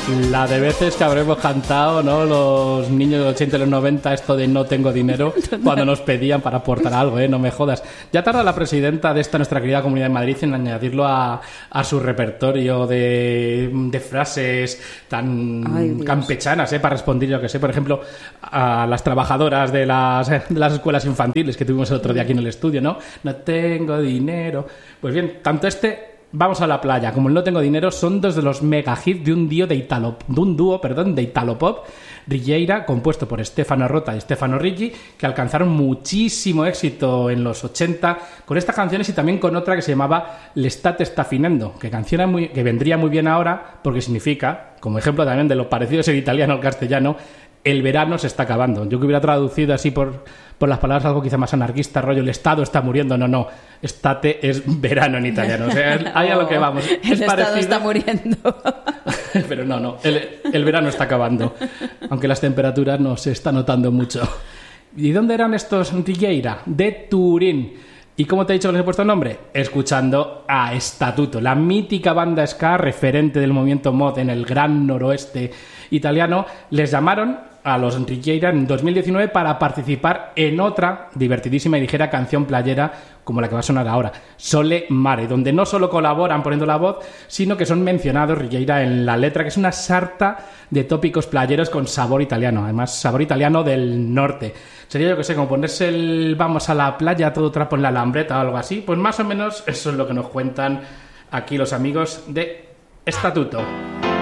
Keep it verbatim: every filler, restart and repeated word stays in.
La de veces que habremos cantado, ¿no? Los niños de los ochenta y los noventa, esto de no tengo dinero, cuando nos pedían para aportar algo, ¿eh? No me jodas. Ya tarda la presidenta de esta nuestra querida Comunidad de Madrid en añadirlo a, a su repertorio de, de frases tan Ay, campechanas, ¿eh? Para responder, yo que sé, por ejemplo, a las trabajadoras de las, de las escuelas infantiles que tuvimos el otro día aquí en el estudio, ¿no? No tengo dinero. Pues bien, tanto este... Vamos a la playa, como el No tengo dinero, son dos de los mega hits de un dúo de Italo, de un dúo, perdón, de Italopop, Righeira, compuesto por Stefano Rota y Stefano Ricci, que alcanzaron muchísimo éxito en los ochenta con estas canciones y también con otra que se llamaba L'estate sta finendo, que canción muy, que vendría muy bien ahora porque significa, como ejemplo también de lo parecido es el italiano al castellano, el verano se está acabando. Yo que hubiera traducido así por, por las palabras algo quizá más anarquista, rollo el Estado está muriendo. No, no. Estate es verano en italiano. O sea, ahí a lo que vamos. El es Estado parecido, está muriendo. Pero no, no. El, el verano está acabando. Aunque las temperaturas no se está notando mucho. ¿Y dónde eran estos Righeira? De Turín. ¿Y cómo te he dicho que les he puesto el nombre? Escuchando a Statuto, la mítica banda ska referente del movimiento mod en el gran noroeste italiano. Les llamaron a los Righeira en dos mil diecinueve para participar en otra divertidísima y ligera canción playera como la que va a sonar ahora, Sole Mare, donde no solo colaboran poniendo la voz, sino que son mencionados Righeira en la letra, que es una sarta de tópicos playeros con sabor italiano, además sabor italiano del norte. Sería, yo que sé, como ponerse el vamos a la playa, todo trapo en la lambreta o algo así. Pues más o menos eso es lo que nos cuentan aquí los amigos de Statuto.